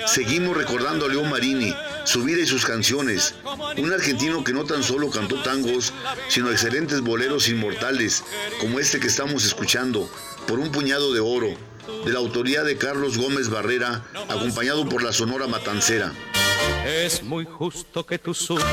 Seguimos recordando a Leo Marini, su vida y sus canciones. Un argentino que no tan solo cantó tangos, sino excelentes boleros inmortales, como este que estamos escuchando, Por un puñado de oro, de la autoría de Carlos Gómez Barrera, acompañado por la Sonora Matancera. Es muy justo que tú sufras